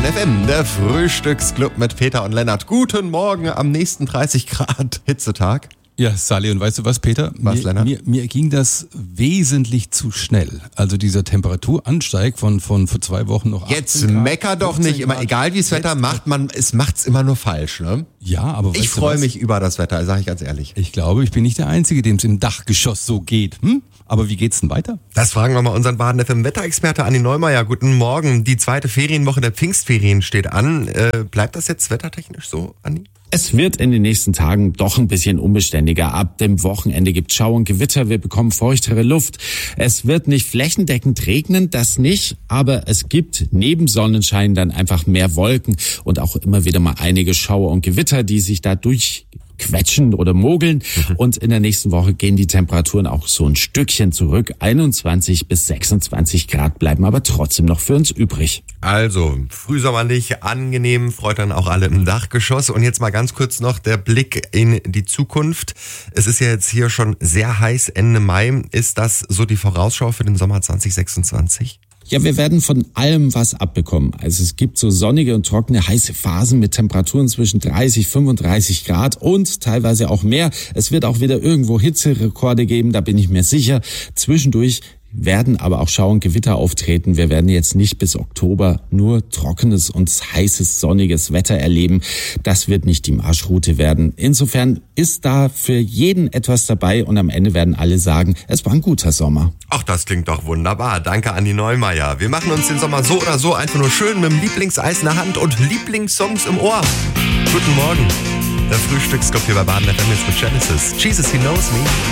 FM, der Frühstücksclub mit Peter und Lennart. Guten Morgen am nächsten 30 Grad Hitzetag. Ja, Sally, und weißt du was, Peter? Was, Lennart? Mir ging das wesentlich zu schnell. Also dieser Temperaturansteig von vor 2 Wochen noch 18 Jetzt Grad, mecker doch 15 nicht immer, Grad. egal wie das Wetter macht, es macht's immer nur falsch, ne? Ja, aber weißt Ich du freue was? mich über das Wetter, sage ich ganz ehrlich. Ich glaube, ich bin nicht der Einzige, dem es im Dachgeschoss so geht. Aber wie geht's denn weiter? Das fragen wir mal unseren Baden FM Wetterexperte Andi Neumeier. Guten Morgen. Die zweite Ferienwoche der Pfingstferien steht an. Bleibt das jetzt wettertechnisch so, Andi? Es wird in den nächsten Tagen doch ein bisschen unbeständiger. Ab dem Wochenende gibt Schauer und Gewitter. Wir bekommen feuchtere Luft. Es wird nicht flächendeckend regnen, das nicht. Aber es gibt neben Sonnenschein dann einfach mehr Wolken und auch immer wieder mal einige Schauer und Gewitter, die sich da durchquetschen oder mogeln. Und in der nächsten Woche gehen die Temperaturen auch so ein Stückchen zurück. 21 bis 26 Grad bleiben aber trotzdem noch für uns übrig. Also, frühsommerlich, angenehm, freut dann auch alle im Dachgeschoss. Und jetzt mal ganz kurz noch der Blick in die Zukunft. Es ist ja jetzt hier schon sehr heiß, Ende Mai. Ist das so die Vorausschau für den Sommer 2026? Ja, wir werden von allem was abbekommen. Also es gibt so sonnige und trockene, heiße Phasen mit Temperaturen zwischen 30, 35 Grad und teilweise auch mehr. Es wird auch wieder irgendwo Hitzerekorde geben, da bin ich mir sicher. Zwischendurch werden aber auch Schauer und Gewitter auftreten. Wir werden jetzt nicht bis Oktober nur trockenes und heißes, sonniges Wetter erleben. Das wird nicht die Marschroute werden. Insofern ist da für jeden etwas dabei und am Ende werden alle sagen, es war ein guter Sommer. Ach, das klingt doch wunderbar. Danke, Andi Neumeier. Wir machen uns den Sommer so oder so einfach nur schön mit dem Lieblingseis in der Hand und Lieblingssongs im Ohr. Guten Morgen. Der Frühstücksclub hier bei Baden FM ist mit Genesis. Jesus, he knows me.